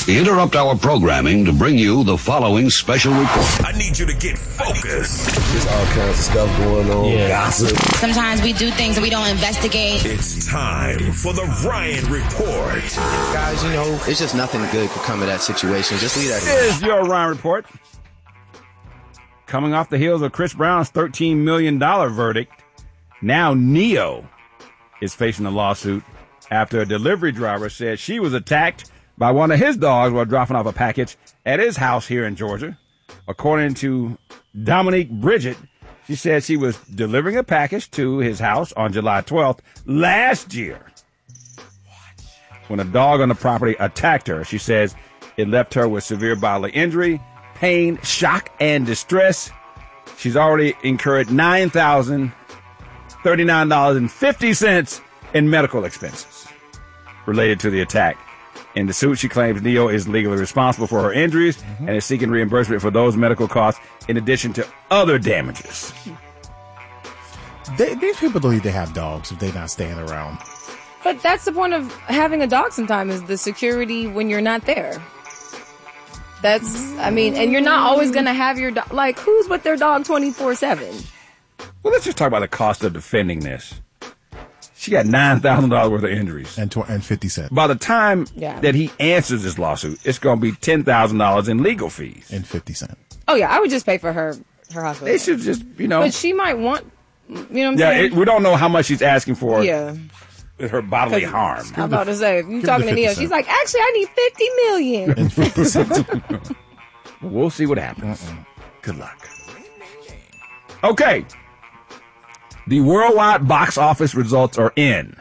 Interrupt our programming to bring you the following special report. I need you to get focused. There's all kinds of stuff going on. Yeah. Gossip. Sometimes we do things and we don't investigate. It's time for the Ryan Report. Guys, it's just nothing good could come of that situation. Just leave that. Here's your Ryan Report. Coming off the heels of Chris Brown's $13 million verdict, now Neo is facing a lawsuit after a delivery driver said she was attacked by one of his dogs while dropping off a package at his house here in Georgia. According to Dominique Bridget, she said she was delivering a package to his house on July 12th last year when a dog on the property attacked her. She says it left her with severe bodily injury, pain, shock, and distress. She's already incurred $9,039.50 in medical expenses related to the attack. In the suit, she claims Neo is legally responsible for her injuries and is seeking reimbursement for those medical costs in addition to other damages. These people don't need to have dogs if they're not staying around. But that's the point of having a dog sometimes, is the security when you're not there. And you're not always going to have your dog. Like, who's with their dog 24/7? Well, let's just talk about the cost of defending this. She got $9,000 worth of injuries. And 50 cents. By the time that he answers this lawsuit, it's going to be $10,000 in legal fees. And 50 cents. Oh, yeah, I would just pay for her hospital. They should just, But she might want, you know what I'm saying? We don't know how much she's asking for. Yeah. Her bodily harm. I'm about to say, if you're talking to Neo, she's like, actually, I need $50 million. And 50 cents. We'll see what happens. Good luck. Okay. The worldwide box office results are in.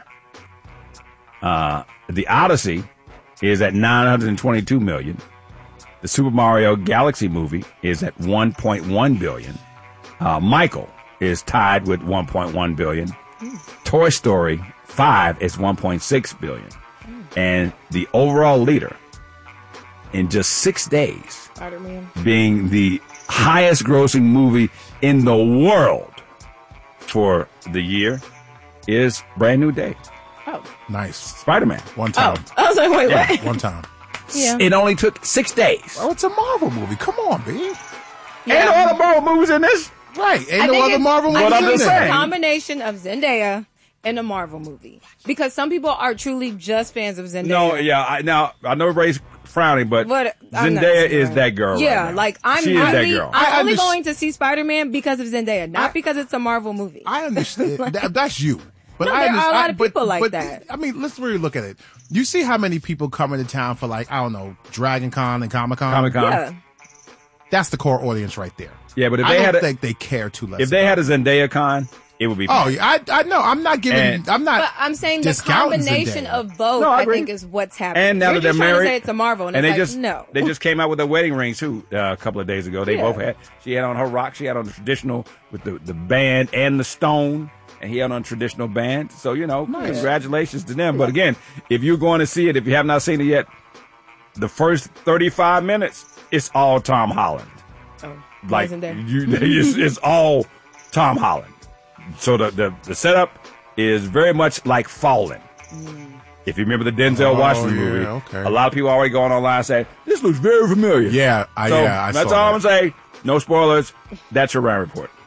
The Odyssey is at $922 million. The Super Mario Galaxy movie is at $1.1 billion. Michael is tied with $1.1 billion. Toy Story 5 is $1.6 billion. And the overall leader in just 6 days, Spider-Man, being the highest grossing movie in the world for the year, is Brand New Day. Oh. Nice. Spider-Man. One time. Oh. I was like, wait, what? One time. Yeah. It only took 6 days. Oh, it's a Marvel movie. Come on, B. Ain't no other Marvel movies in this. Right. Ain't no other Marvel movie. What I'm just saying. It's a combination of Zendaya and a Marvel movie. Because some people are truly just fans of Zendaya. No, yeah. I know everybody's frowning, but Zendaya is that girl. Yeah, right like I'm only going to see Spider-Man because of Zendaya, not because it's a Marvel movie. I understand. That's you. But there are a lot of people like that. I mean, let's really look at it. You see how many people come into town for, like, I don't know, Dragon Con and Comic-Con? Comic-Con. Yeah. That's the core audience right there. Yeah, but if I they don't think they care too much. If they had a Zendaya con, it would be. Oh, yeah, I know. I'm not giving. I'm not. But I'm saying the discounting combination Zendaya. of both. No, I I agree. think is what's happening. And now You're that they're just trying married, to say it's a Marvel, and they it's just no. They just came out with their wedding rings too a couple of days ago. They both had. She had on her rock. She had on the traditional with the band and the stone. And he had on traditional band. So, congratulations to them. But again, if you're going to see it, if you have not seen it yet, the first 35 minutes, it's all Tom Holland. Oh, like, wasn't there? it's all Tom Holland. So the setup is very much like Fallen. If you remember the Denzel Washington movie, okay. A lot of people already going online saying, this looks very familiar. Yeah, I That's saw all that. I'm going to say. No spoilers. That's your Ryan Report.